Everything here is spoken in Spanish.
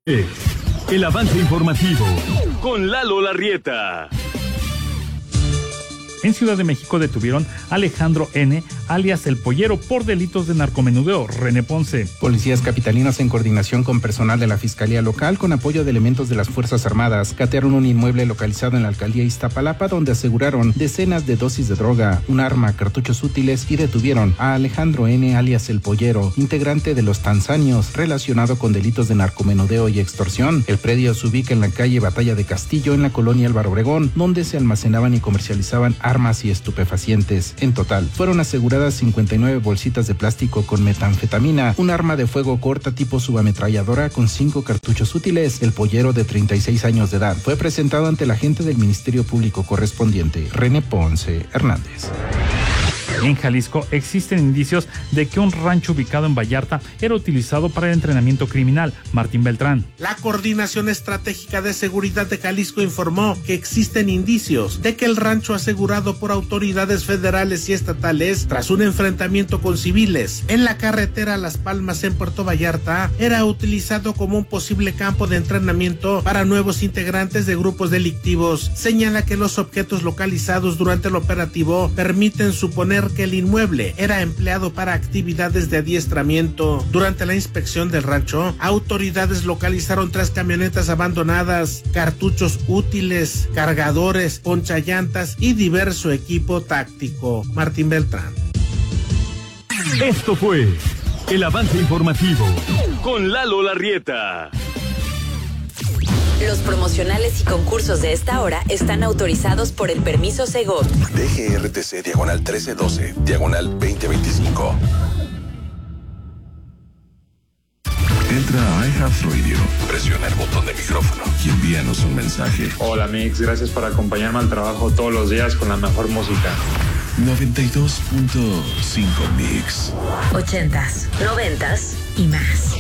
El avance informativo con Lalo Larrieta. En Ciudad de México detuvieron a Alejandro N., alias El Pollero, por delitos de narcomenudeo. René Ponce. Policías capitalinos, en coordinación con personal de la Fiscalía Local, con apoyo de elementos de las Fuerzas Armadas, catearon un inmueble localizado en la alcaldía Iztapalapa, donde aseguraron decenas de dosis de droga, un arma, cartuchos útiles, y detuvieron a Alejandro N., alias El Pollero, integrante de los Tanzanios, relacionado con delitos de narcomenudeo y extorsión. El predio se ubica en la calle Batalla de Castillo, en la colonia Álvaro Obregón, donde se almacenaban y comercializaban armas y estupefacientes. En total, fueron aseguradas 59 bolsitas de plástico con metanfetamina, un arma de fuego corta tipo subametralladora con 5 cartuchos útiles. El Pollero, de 36 años de edad, fue presentado ante el agente del Ministerio Público correspondiente, René Ponce Hernández. En Jalisco existen indicios de que un rancho ubicado en Vallarta era utilizado para el entrenamiento criminal. Martín Beltrán. La Coordinación Estratégica de Seguridad de Jalisco informó que existen indicios de que el rancho, asegurado por autoridades federales y estatales tras un enfrentamiento con civiles en la carretera Las Palmas en Puerto Vallarta, era utilizado como un posible campo de entrenamiento para nuevos integrantes de grupos delictivos. Señala que los objetos localizados durante el operativo permiten suponer que el inmueble era empleado para actividades de adiestramiento. Durante la inspección del rancho, autoridades localizaron 3 camionetas abandonadas, cartuchos útiles, cargadores, ponchallantas y diverso equipo táctico. Martín Beltrán. Esto fue el avance informativo con Lalo Larrieta. Los promocionales y concursos de esta hora están autorizados por el permiso Segov. DGRTC /1312 /2025. Entra a iHeartRadio, presiona el botón de micrófono y envíanos un mensaje. Hola Mix, gracias por acompañarme al trabajo todos los días con la mejor música. 92.5 Mix. 80s, 90s y más.